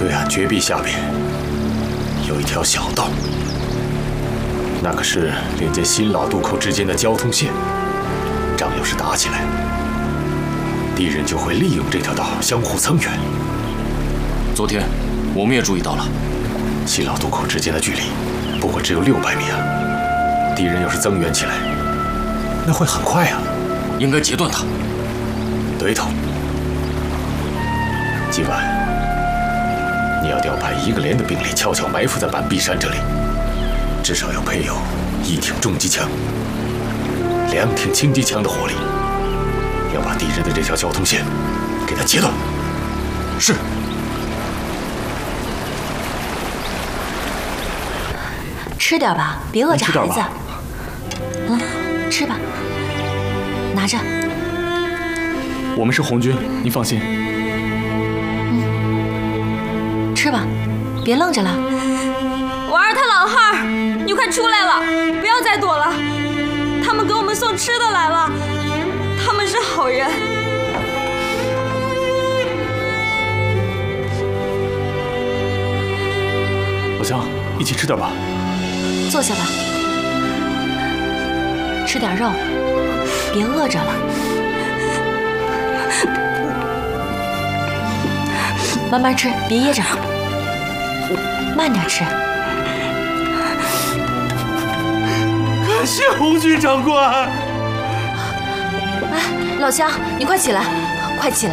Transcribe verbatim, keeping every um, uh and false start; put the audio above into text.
对岸绝壁下边有一条小道，那可是连接新老渡口之间的交通线。仗要是打起来，敌人就会利用这条道相互增援。 昨天我们也注意到了， 新老渡口之间的距离不过只有六百米啊！敌人要是增援起来，那会很快啊！ 应该截断它。 对头。今晚你要调派一个连的兵力，悄悄埋伏在板壁山这里，至少要配有一挺重机枪、两挺轻机枪的火力，要把敌人的这条交通线给它截断。 是。 吃点吧，别饿着孩子。嗯，吃吧，拿着。 我们是红军，您放心。 嗯，吃吧，别愣着了。 王二他老汉儿，你快出来了，不要再躲了。他们给我们送吃的来了，他们是好人。 老乡，一起吃点吧。 坐下吧，吃点肉，别饿着了。慢慢吃，别噎着，慢点吃。 感谢红军长官。 哎，老乡，你快起来，快起来！